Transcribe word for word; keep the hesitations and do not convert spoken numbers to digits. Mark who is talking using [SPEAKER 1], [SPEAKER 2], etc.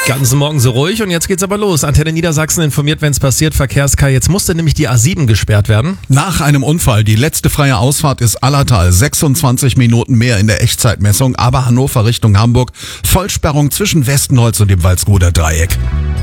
[SPEAKER 1] Ganzen Morgen so ruhig und jetzt geht's aber los. Antenne Niedersachsen informiert, wenn es passiert. Verkehrskai, jetzt musste nämlich die A sieben gesperrt werden.
[SPEAKER 2] Nach einem Unfall. Die letzte freie Ausfahrt ist Allertal. sechsundzwanzig Minuten mehr in der Echtzeitmessung, aber Hannover Richtung Hamburg. Vollsperrung zwischen Westenholz und dem Walsruder Dreieck.